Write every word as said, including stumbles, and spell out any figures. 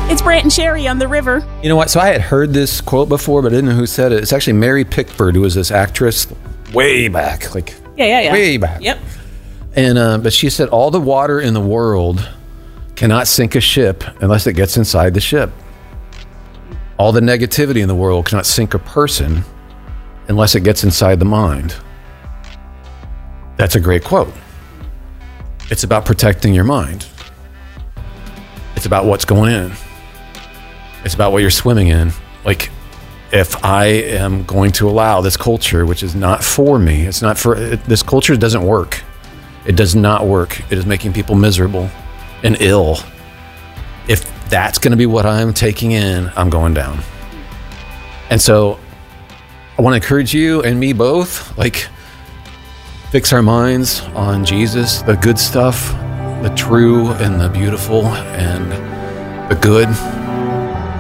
It's Brant and Sherry on the river. You know what? So I had heard this quote before, but I didn't know who said it. It's actually Mary Pickford, who was this actress way back, like Yeah, yeah, yeah. way back. Yep. And uh, but she said, all the water in the world cannot sink a ship unless it gets inside the ship. All the negativity in the world cannot sink a person unless it gets inside the mind. That's a great quote. It's about protecting your mind. It's about what's going in. It's about what you're swimming in. Like, if I am going to allow this culture, which is not for me, it's not for, it, this culture doesn't work. It does not work. It is making people miserable and ill. If that's going to be what I'm taking in, I'm going down. And so I want to encourage you and me both, like, fix our minds on Jesus, the good stuff, the true and the beautiful and the good.